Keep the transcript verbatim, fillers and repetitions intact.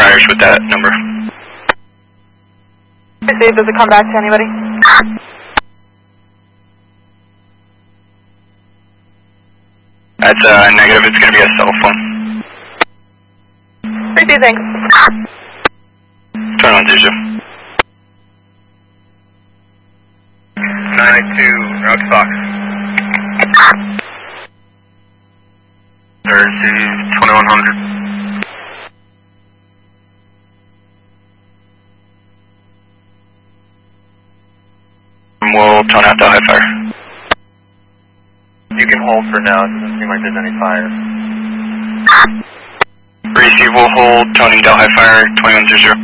priors with that number. Receive, does it come back to anybody? That's uh, negative, it's going to be a cell phone. Receive, thanks. twenty-one zero zero. nine two, Route Fox. Receive twenty-one hundred. We'll tone out the high fire. You can hold for now, it doesn't seem like there's any fire. Receive, we'll hold, toning Delhi Fire, twenty-one zero zero.